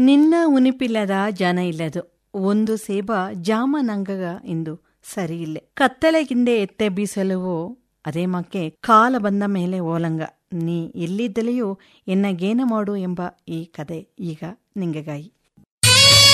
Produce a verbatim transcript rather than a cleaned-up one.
ನಿನ್ನ ಉನಿಪಿಲ್ಲದ ಜನ ಇಲ್ಲದು ಒಂದು ಸೇಬ ಜಾಮ ನಂಗಗ ಇಂದು ಸರಿಯಿಲ್ಲೆ ಕತ್ತಲೆಗಿಂದೆ ಎತ್ತೆ ಬೀಸಲುವೋ ಅದೇ ಮಕ್ಕೆ ಕಾಲ ಬಂದ ಮೇಲೆ ಓಲಂಗ ನೀ ಎಲ್ಲಿದ್ದಲೆಯೂ ಎನ್ನಗೇನ ಮಾಡು ಎಂಬ ಈ ಕತೆ ಈಗ ನಿಂಗಗಾಯಿ.